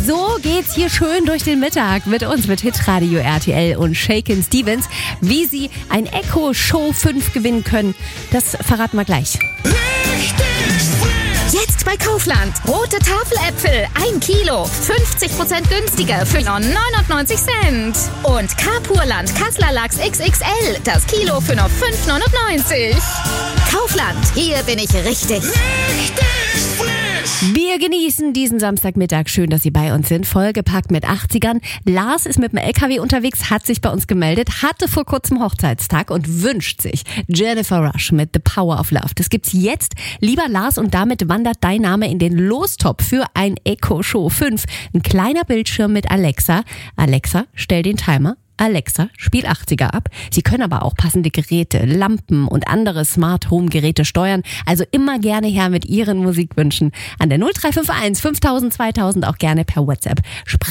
So geht's hier schön durch den Mittag mit uns, mit Hitradio RTL und Shakin' Stevens. Wie Sie ein Echo Show 5 gewinnen können, das verraten wir gleich. Jetzt bei Kaufland. Rote Tafeläpfel, 1 Kilo. 50% günstiger für nur 99 Cent. Und Carpurland Kassler Lachs XXL. Das Kilo für nur 5,99. Kaufland, hier bin ich richtig. Wir genießen diesen Samstagmittag. Schön, dass Sie bei uns sind. Vollgepackt mit 80ern. Lars ist mit dem LKW unterwegs, hat sich bei uns gemeldet, hatte vor kurzem Hochzeitstag und wünscht sich Jennifer Rush mit The Power of Love. Das gibt's jetzt. Lieber Lars, und damit wandert dein Name in den Lostopf für ein Echo Show 5. Ein kleiner Bildschirm mit Alexa. Alexa, stell den Timer. Alexa, spiel 80er ab. Sie können aber auch passende Geräte, Lampen und andere Smart Home Geräte steuern. Also immer gerne her mit Ihren Musikwünschen an der 0351 5000 2000, auch gerne per WhatsApp.